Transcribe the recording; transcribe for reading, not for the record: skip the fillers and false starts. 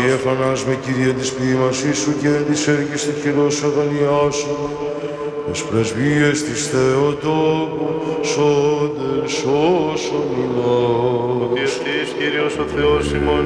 εφανάσμε, Κύριε, της ποίημασής σου και της έργης του χειρός αγωνιά σου, ως πρεσβείες της Θεοτόκου, σώτερ σώσον ημάς. Ότι ευτής, Κύριος ο Θεός ημών,